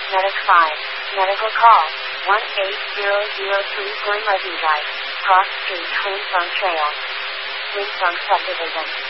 Medic 5. Medical call. 18003 Glen Levy Drive. Cross Street Winsong Trail. Winsong Subdivision.